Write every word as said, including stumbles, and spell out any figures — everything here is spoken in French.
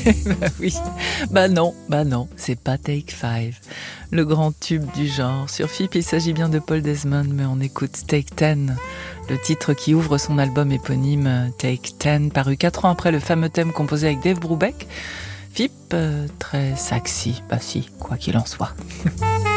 Bah oui, bah non, bah non, c'est pas Take Five, le grand tube du genre. Sur F I P, il s'agit bien de Paul Desmond, mais on écoute Take Ten, le titre qui ouvre son album éponyme Take Ten, paru quatre ans après le fameux thème composé avec Dave Brubeck. F I P, euh, très sexy, bah si, quoi qu'il en soit.